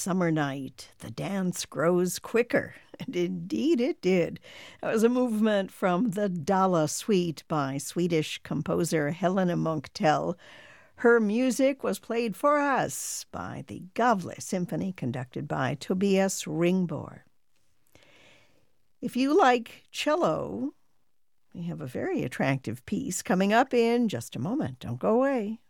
summer night, the dance grows quicker. And indeed it did. That was a movement from the Dala Suite by Swedish composer Helena Munktell. Her music was played for us by the Gavle Symphony, conducted by Tobias Ringbor. If you like cello, we have a very attractive piece coming up in just a moment. Don't go away.